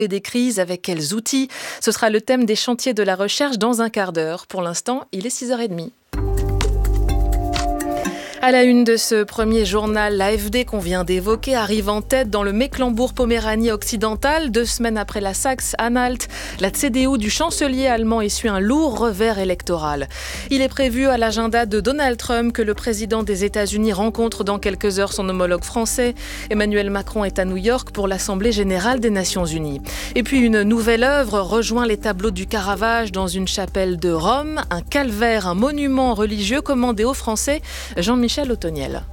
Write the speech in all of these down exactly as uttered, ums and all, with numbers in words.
et des crises, avec quels outils? Ce sera le thème des chantiers de la recherche dans un quart d'heure. Pour l'instant, il est six heures trente. À la une de ce premier journal, l'A F D qu'on vient d'évoquer arrive en tête dans le Mecklembourg-Poméranie occidental. Deux semaines après la Saxe-Anhalt, la C D U du chancelier allemand essuie un lourd revers électoral. Il est prévu à l'agenda de Donald Trump que le président des États-Unis rencontre dans quelques heures son homologue français. Emmanuel Macron est à New York pour l'Assemblée générale des Nations unies. Et puis une nouvelle œuvre rejoint les tableaux du Caravage dans une chapelle de Rome. Un calvaire, un monument religieux commandé aux Français. Jean-Michel Michel Ottoniel.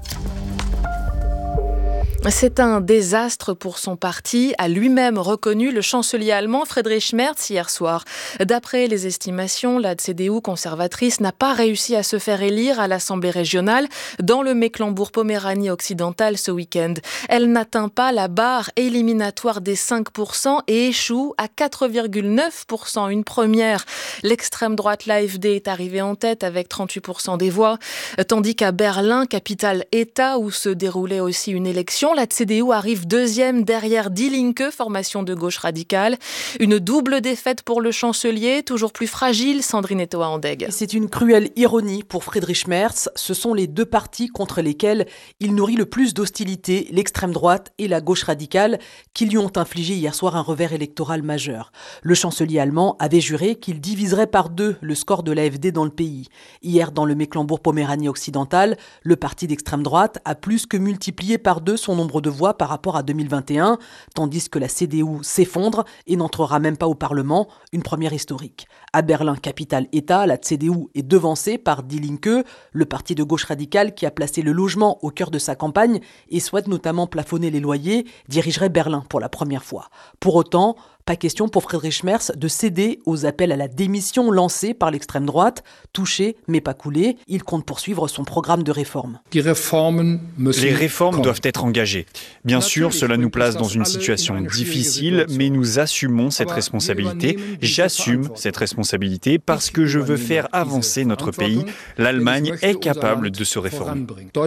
C'est un désastre pour son parti, a lui-même reconnu le chancelier allemand Friedrich Merz hier soir. D'après les estimations, la C D U conservatrice n'a pas réussi à se faire élire à l'Assemblée régionale dans le Mecklembourg-Poméranie occidental ce week-end. Elle n'atteint pas la barre éliminatoire des cinq pour cent et échoue à quatre virgule neuf pour cent, une première. L'extrême droite, l'A F D, est arrivée en tête avec trente-huit pour cent des voix, tandis qu'à Berlin, capitale-État, où se déroulait aussi une élection, la C D U arrive deuxième derrière Die Linke, formation de gauche radicale. Une double défaite pour le chancelier, toujours plus fragile, Sandrine Etoa-Andegg. C'est une cruelle ironie pour Friedrich Merz. Ce sont les deux partis contre lesquels il nourrit le plus d'hostilité, l'extrême droite et la gauche radicale, qui lui ont infligé hier soir un revers électoral majeur. Le chancelier allemand avait juré qu'il diviserait par deux le score de l'A F D dans le pays. Hier, dans le Mecklembourg-Poméranie occidental, le parti d'extrême droite a plus que multiplié par deux son nombre de voix par rapport à deux mille vingt et un, tandis que la C D U s'effondre et n'entrera même pas au Parlement, une première historique. À Berlin, capitale-État, la C D U est devancée par Die Linke, le parti de gauche radicale qui a placé le logement au cœur de sa campagne et souhaite notamment plafonner les loyers, dirigerait Berlin pour la première fois. Pour autant, pas question pour Friedrich Merz de céder aux appels à la démission lancés par l'extrême droite, touché mais pas coulé. Il compte poursuivre son programme de réforme. Les réformes doivent être engagées. Bien sûr, cela nous place dans une situation difficile, mais nous assumons cette responsabilité. J'assume cette responsabilité parce que je veux faire avancer notre pays. L'Allemagne est capable de se réformer.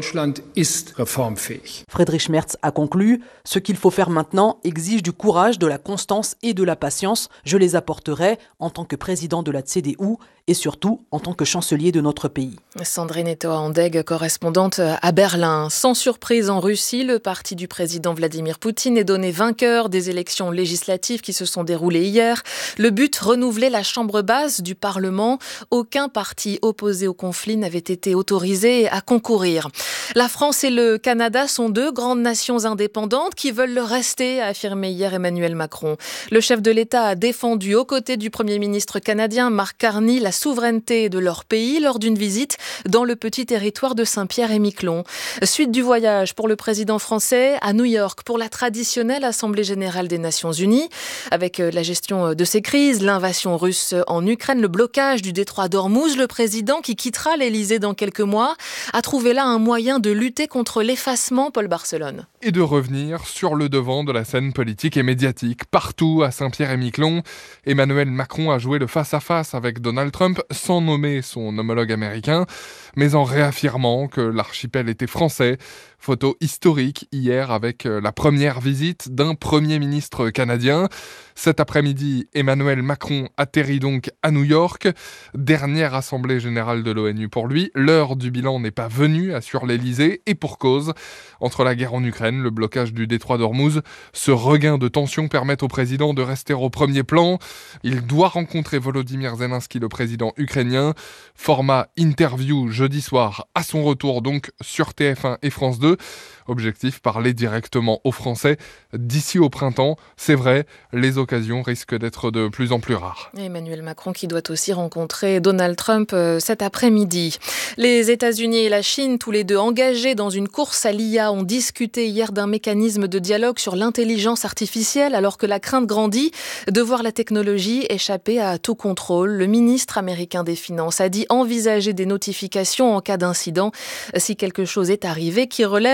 Friedrich Merz a conclu « Ce qu'il faut faire maintenant exige du courage, de la constance et de la patience. Je les apporterai en tant que président de la C D U et surtout en tant que chancelier de notre pays. » Sandrine Etoa-Andegg, correspondante à Berlin. Sans surprise en Russie, le parti du président Vladimir Poutine est donné vainqueur des élections législatives qui se sont déroulées hier. Le but, renouveler la chambre basse du Parlement. Aucun parti opposé au conflit n'avait été autorisé à concourir. La France et le Canada sont deux grandes nations indépendantes qui veulent le rester, a affirmé hier Emmanuel Macron. Le chef de l'État a défendu aux côtés du Premier ministre canadien Mark Carney la souveraineté de leur pays lors d'une visite dans le petit territoire de Saint-Pierre-et-Miquelon. Suite du voyage pour le président français à New York pour la traditionnelle Assemblée générale des Nations unies. Avec la gestion de ces crises, l'invasion russe en Ukraine, le blocage du détroit d'Ormuz, le président qui quittera l'Élysée dans quelques mois a trouvé là un moyen de lutter contre l'effacement, Paul Barcelone. Et de revenir sur le devant de la scène politique et médiatique. Partout à Saint-Pierre-et-Miquelon, Emmanuel Macron a joué le face-à-face avec Donald Trump sans nommer son homologue américain, mais en réaffirmant que l'archipel était français. Photo historique hier avec la première visite d'un Premier ministre canadien. Cet après-midi, Emmanuel Macron atterrit donc à New York. Dernière assemblée générale de l'ONU pour lui. L'heure du bilan n'est pas venue, assure l'Élysée, et pour cause. Entre la guerre en Ukraine, le blocage du détroit d'Ormuz, ce regain de tension permet au président de rester au premier plan. Il doit rencontrer Volodymyr Zelensky, le président ukrainien. Format interview jeudi soir à son retour donc sur T F un et France deux. Objectif, parler directement aux Français d'ici au printemps. C'est vrai, les occasions risquent d'être de plus en plus rares. Emmanuel Macron qui doit aussi rencontrer Donald Trump cet après-midi. Les États-Unis et la Chine, tous les deux engagés dans une course à l'I A, ont discuté hier d'un mécanisme de dialogue sur l'intelligence artificielle alors que la crainte grandit de voir la technologie échapper à tout contrôle. Le ministre américain des Finances a dit envisager des notifications en cas d'incident si quelque chose est arrivé qui relève de la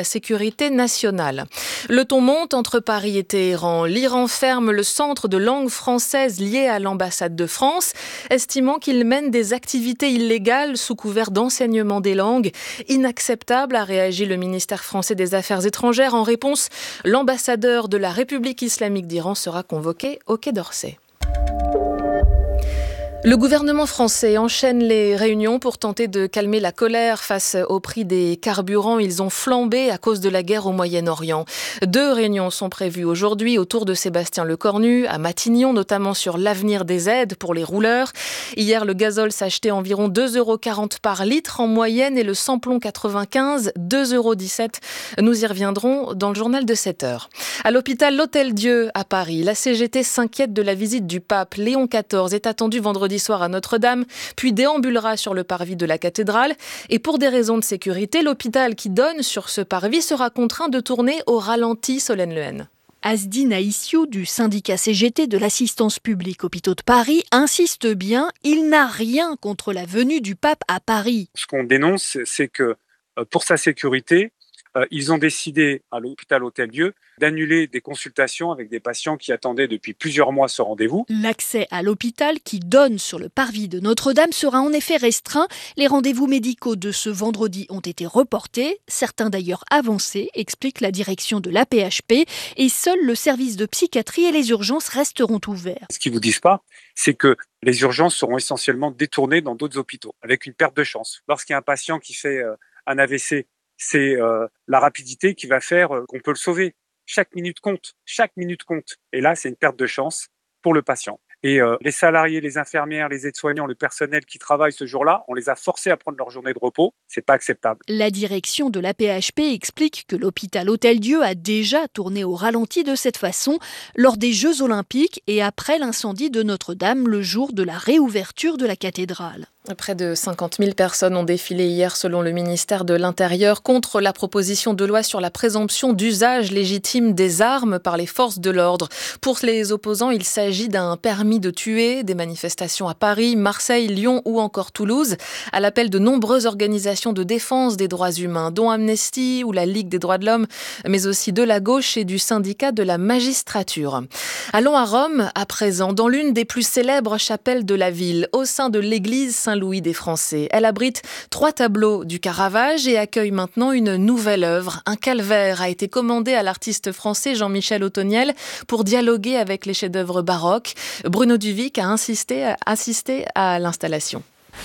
sécurité nationale. Le ton monte entre Paris et Téhéran. L'Iran ferme le centre de langue française lié à l'ambassade de France, estimant qu'il mène des activités illégales sous couvert d'enseignement des langues. Inacceptable, a réagi le ministère français des Affaires étrangères. En réponse, l'ambassadeur de la République islamique d'Iran sera convoqué au Quai d'Orsay. Le gouvernement français enchaîne les réunions pour tenter de calmer la colère face au prix des carburants. Ils ont flambé à cause de la guerre au Moyen-Orient. Deux réunions sont prévues aujourd'hui autour de Sébastien Lecornu, à Matignon, notamment sur l'avenir des aides pour les rouleurs. Hier, le gazole s'achetait environ deux euros quarante par litre en moyenne et le samplon quatre-vingt-quinze, deux euros dix-sept. Nous y reviendrons dans le journal de sept heures. À l'hôpital L'Hôtel-Dieu à Paris, la C G T s'inquiète de la visite du pape. Léon quatorze est attendu vendredi soir à Notre-Dame, puis déambulera sur le parvis de la cathédrale. Et pour des raisons de sécurité, l'hôpital qui donne sur ce parvis sera contraint de tourner au ralenti. Solène Lehen. Asdine Aïssiou du syndicat C G T de l'assistance publique Hôpitaux de Paris insiste bien, il n'a rien contre la venue du pape à Paris. Ce qu'on dénonce, c'est que pour sa sécurité, ils ont décidé à l'hôpital Hôtel-Dieu d'annuler des consultations avec des patients qui attendaient depuis plusieurs mois ce rendez-vous. L'accès à l'hôpital qui donne sur le parvis de Notre-Dame sera en effet restreint. Les rendez-vous médicaux de ce vendredi ont été reportés, certains d'ailleurs avancés, explique la direction de l'A P H P, et seul le service de psychiatrie et les urgences resteront ouverts. Ce qu'ils ne vous disent pas, c'est que les urgences seront essentiellement détournées dans d'autres hôpitaux, avec une perte de chance. Lorsqu'il y a un patient qui fait un A V C, c'est euh, la rapidité qui va faire euh, qu'on peut le sauver. Chaque minute compte, chaque minute compte. Et là, c'est une perte de chance pour le patient. Et euh, les salariés, les infirmières, les aides-soignants, le personnel qui travaille ce jour-là, on les a forcés à prendre leur journée de repos. C'est pas acceptable. La direction de l'A P H P explique que l'hôpital Hôtel-Dieu a déjà tourné au ralenti de cette façon lors des Jeux Olympiques et après l'incendie de Notre-Dame le jour de la réouverture de la cathédrale. Près de cinquante mille personnes ont défilé hier, selon le ministère de l'Intérieur, contre la proposition de loi sur la présomption d'usage légitime des armes par les forces de l'ordre. Pour les opposants, il s'agit d'un permis de tuer. Des manifestations à Paris, Marseille, Lyon ou encore Toulouse, à l'appel de nombreuses organisations de défense des droits humains, dont Amnesty ou la Ligue des droits de l'homme, mais aussi de la gauche et du syndicat de la magistrature. Allons à Rome, à présent, dans l'une des plus célèbres chapelles de la ville, au sein de l'église Saint Louis des Français. Elle abrite trois tableaux du Caravage et accueille maintenant une nouvelle œuvre. Un calvaire a été commandé à l'artiste français Jean-Michel Othoniel pour dialoguer avec les chefs-d'œuvre baroques. Bruno Duvic a insisté, assisté à l'installation.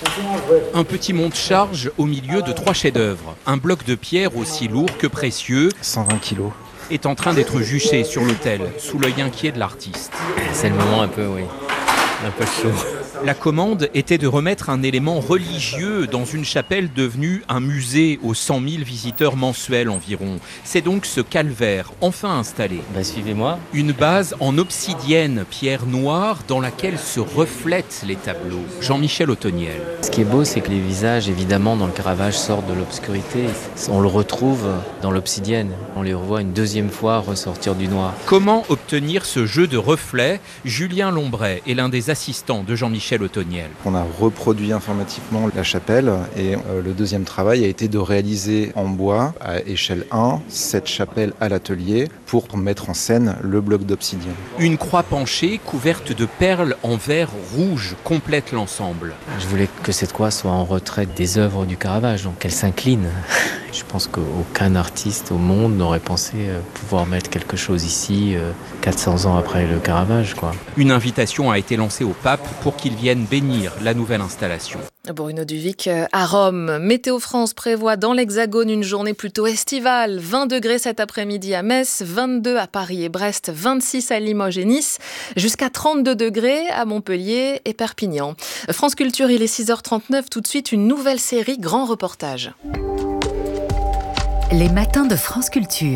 Un petit monte-charge au milieu de trois chefs-d'œuvre. Un bloc de pierre aussi lourd que précieux, cent vingt kilos, est en train d'être juché sur l'autel, sous l'œil inquiet de l'artiste. C'est le moment un peu, oui, un peu chaud. La commande était de remettre un élément religieux dans une chapelle devenue un musée aux cent mille visiteurs mensuels environ. C'est donc ce calvaire, enfin installé. Bah, suivez-moi. Une base en obsidienne, pierre noire, dans laquelle se reflètent les tableaux. Jean-Michel Othoniel. Ce qui est beau, c'est que les visages, évidemment, dans le Caravage, sortent de l'obscurité. On le retrouve dans l'obsidienne. On les revoit une deuxième fois ressortir du noir. Comment obtenir ce jeu de reflets ? Julien Lombray est l'un des assistants de Jean-Michel Othoniel. On a reproduit informatiquement la chapelle et euh, le deuxième travail a été de réaliser en bois à échelle un cette chapelle à l'atelier pour mettre en scène le bloc d'obsidienne. Une croix penchée couverte de perles en verre rouge complète l'ensemble. Je voulais que cette croix soit en retrait des œuvres du Caravage, donc qu'elle s'incline. Je pense qu'aucun artiste au monde n'aurait pensé pouvoir mettre quelque chose ici quatre cents ans après le Caravage, quoi. Une invitation a été lancée au pape pour qu'il vienne bénir la nouvelle installation. Bruno Duvic à Rome. Météo France prévoit dans l'Hexagone une journée plutôt estivale. vingt degrés cet après-midi à Metz, vingt-deux à Paris et Brest, vingt-six à Limoges et Nice, jusqu'à trente-deux degrés à Montpellier et Perpignan. France Culture, il est six heures trente-neuf. Tout de suite, une nouvelle série Grand Reportage. Les matins de France Culture.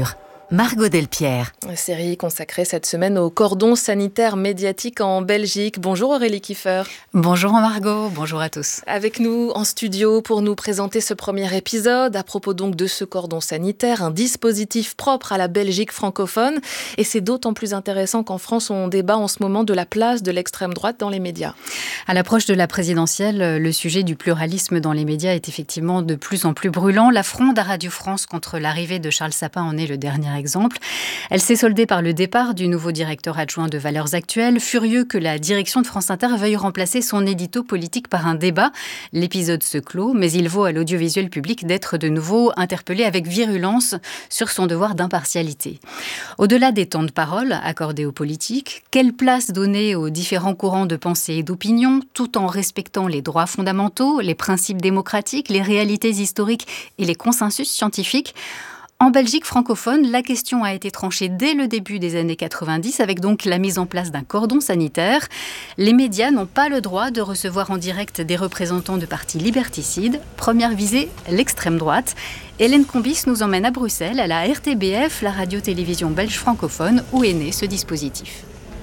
Margot Delpierre. Série consacrée cette semaine au cordon sanitaire médiatique en Belgique. Bonjour Aurélie Kiefer. Bonjour Margot, bonjour à tous. Avec nous en studio pour nous présenter ce premier épisode, à propos donc de ce cordon sanitaire, un dispositif propre à la Belgique francophone. Et c'est d'autant plus intéressant qu'en France, on débat en ce moment de la place de l'extrême droite dans les médias. À l'approche de la présidentielle, le sujet du pluralisme dans les médias est effectivement de plus en plus brûlant. La fronde à Radio France contre l'arrivée de Charles Sapin en est le dernier exemple. Elle s'est soldée par le départ du nouveau directeur adjoint de Valeurs Actuelles, furieux que la direction de France Inter veuille remplacer son édito politique par un débat. L'épisode se clôt, mais il vaut à l'audiovisuel public d'être de nouveau interpellé avec virulence sur son devoir d'impartialité. Au-delà des temps de parole accordés aux politiques, quelle place donner aux différents courants de pensée et d'opinion, tout en respectant les droits fondamentaux, les principes démocratiques, les réalités historiques et les consensus scientifiques ? En Belgique francophone, la question a été tranchée dès le début des années quatre-vingt-dix, avec donc la mise en place d'un cordon sanitaire. Les médias n'ont pas le droit de recevoir en direct des représentants de partis liberticides. Première visée, l'extrême droite. Hélène Combis nous emmène à Bruxelles, à la R T B F, la radio-télévision belge francophone, où est né ce dispositif.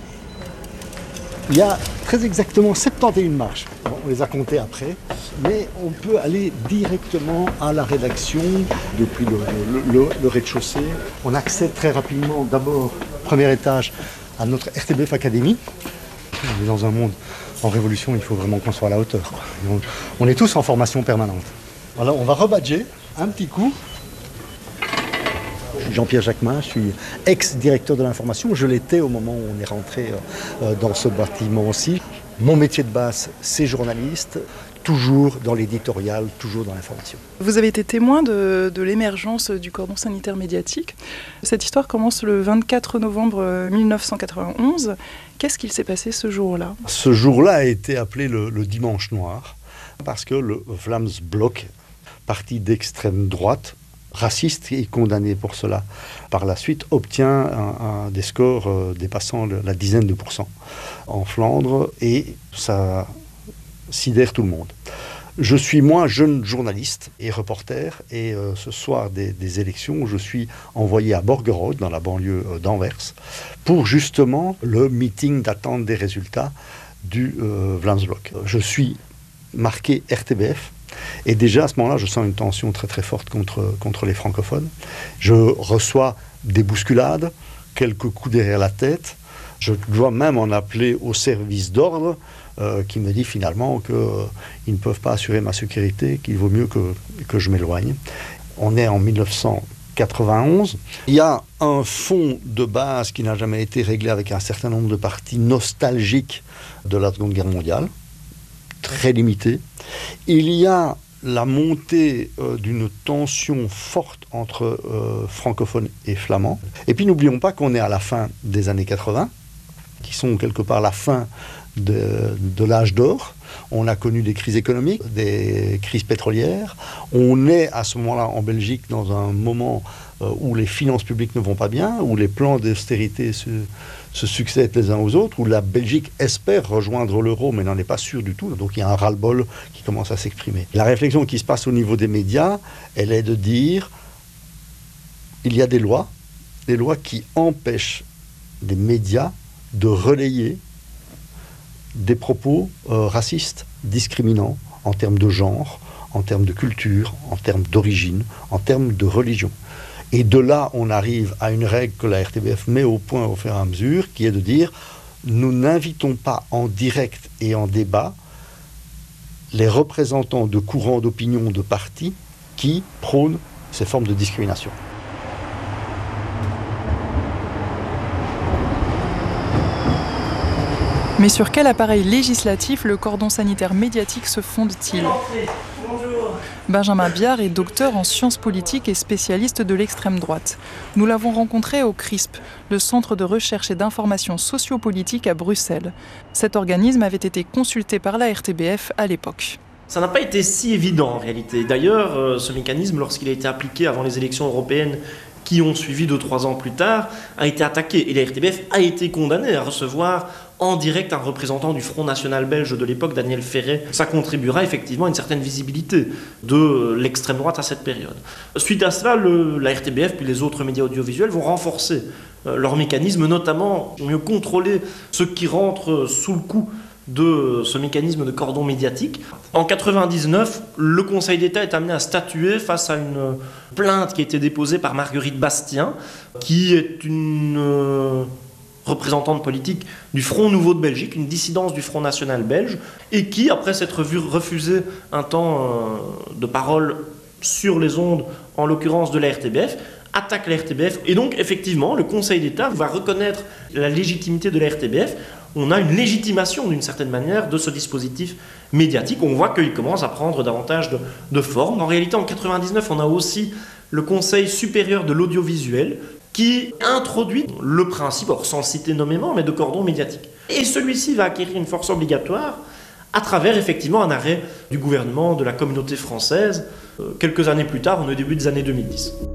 Il y a très exactement soixante et onze marches. Bon, on les a comptées après, mais on peut aller directement à la rédaction depuis le, le, le, le rez-de-chaussée. On accède très rapidement, d'abord, premier étage, à notre R T B F Academy. On est dans un monde en révolution, il faut vraiment qu'on soit à la hauteur, quoi. On, on est tous en formation permanente. Voilà, on va rebadger un petit coup. Je suis Jean-Pierre Jacquemin, je suis ex-directeur de l'information. Je l'étais au moment où on est rentré dans ce bâtiment aussi. Mon métier de base, c'est journaliste, toujours dans l'éditorial, toujours dans l'information. Vous avez été témoin de, de l'émergence du cordon sanitaire médiatique. Cette histoire commence le vingt-quatre novembre mille neuf cent quatre-vingt-onze. Qu'est-ce qu'il s'est passé ce jour-là ? Ce jour-là a été appelé le, le dimanche noir, parce que le Vlaams Blok, parti d'extrême droite, raciste et condamné pour cela, par la suite obtient un, un, des scores euh, dépassant le, la dizaine de pourcents en Flandre, et ça sidère tout le monde. Je suis moi jeune journaliste et reporter, et euh, ce soir des, des élections, je suis envoyé à Borgerode, dans la banlieue euh, d'Anvers, pour justement le meeting d'attente des résultats du euh, Vlaams Blok. Je suis marqué R T B F. Et déjà à ce moment-là, je sens une tension très très forte contre, contre les francophones. Je reçois des bousculades, quelques coups derrière la tête. Je dois même en appeler au service d'ordre euh, qui me dit finalement qu'ils euh, ne peuvent pas assurer ma sécurité, qu'il vaut mieux que, que je m'éloigne. On est en mille neuf cent quatre-vingt-onze. Il y a un fond de base qui n'a jamais été réglé avec un certain nombre de partis nostalgiques de la Seconde Guerre mondiale, très limité. Il y a la montée euh, d'une tension forte entre euh, francophones et flamands. Et puis n'oublions pas qu'on est à la fin des années quatre-vingts, qui sont quelque part la fin de, de l'âge d'or. On a connu des crises économiques, des crises pétrolières. On est à ce moment-là en Belgique dans un moment euh, où les finances publiques ne vont pas bien, où les plans d'austérité se, se succèdent les uns aux autres, où la Belgique espère rejoindre l'euro mais n'en est pas sûr du tout. Donc il y a un ras-le-bol qui commence à s'exprimer. La réflexion qui se passe au niveau des médias, elle est de dire il y a des lois, des lois qui empêchent les médias de relayer des propos euh, racistes, discriminants, en termes de genre, en termes de culture, en termes d'origine, en termes de religion. Et de là, on arrive à une règle que la R T B F met au point au fur et à mesure, qui est de dire, nous n'invitons pas en direct et en débat les représentants de courants d'opinion de partis qui prônent ces formes de discrimination. Mais sur quel appareil législatif le cordon sanitaire médiatique se fonde-t-il ? Benjamin Biard est docteur en sciences politiques et spécialiste de l'extrême droite. Nous l'avons rencontré au CRISP, le Centre de recherche et d'information sociopolitique à Bruxelles. Cet organisme avait été consulté par la R T B F à l'époque. Ça n'a pas été si évident en réalité. D'ailleurs, ce mécanisme, lorsqu'il a été appliqué avant les élections européennes qui ont suivi deux ou trois ans plus tard, a été attaqué. Et la R T B F a été condamnée à recevoir en direct un représentant du Front National belge de l'époque, Daniel Ferret. Ça contribuera effectivement à une certaine visibilité de l'extrême droite à cette période. Suite à cela, le, la R T B F puis les autres médias audiovisuels vont renforcer euh, leurs mécanismes, notamment mieux contrôler ceux qui rentrent sous le coup de ce mécanisme de cordon médiatique. En quatre-vingt-dix-neuf, le Conseil d'État est amené à statuer face à une plainte qui a été déposée par Marguerite Bastien, qui est une euh, représentante politique du Front Nouveau de Belgique, une dissidence du Front National belge, et qui, après s'être vu refuser un temps euh, de parole sur les ondes, en l'occurrence de la R T B F, attaque la R T B F. Et donc, effectivement, le Conseil d'État va reconnaître la légitimité de la R T B F. On a une légitimation, d'une certaine manière, de ce dispositif médiatique. On voit qu'il commence à prendre davantage de, de forme. En réalité, en quatre-vingt-dix-neuf, on a aussi le Conseil supérieur de l'audiovisuel qui introduit le principe, or sans le citer nommément, mais de cordon médiatique. Et celui-ci va acquérir une force obligatoire à travers, effectivement, un arrêt du gouvernement de la communauté française, euh, quelques années plus tard, au début des années deux mille dix.